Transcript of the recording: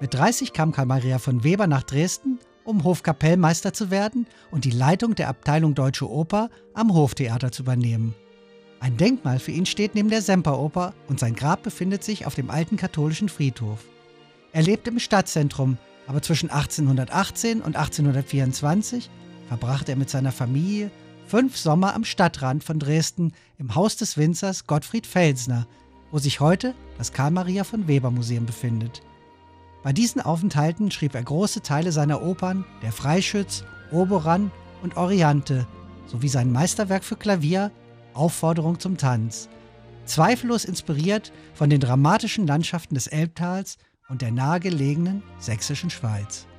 Mit 30 kam Karl Maria von Weber nach Dresden, um Hofkapellmeister zu werden und die Leitung der Abteilung Deutsche Oper am Hoftheater zu übernehmen. Ein Denkmal für ihn steht neben der Semperoper und sein Grab befindet sich auf dem alten katholischen Friedhof. Er lebte im Stadtzentrum, aber zwischen 1818 und 1824 verbrachte er mit seiner Familie 5 Sommer am Stadtrand von Dresden im Haus des Winzers Gottfried Felsner, wo sich heute das Karl Maria von Weber Museum befindet. Bei diesen Aufenthalten schrieb er große Teile seiner Opern Der Freischütz, Oberon und Oriante sowie sein Meisterwerk für Klavier Aufforderung zum Tanz, zweifellos inspiriert von den dramatischen Landschaften des Elbtals und der nahegelegenen sächsischen Schweiz.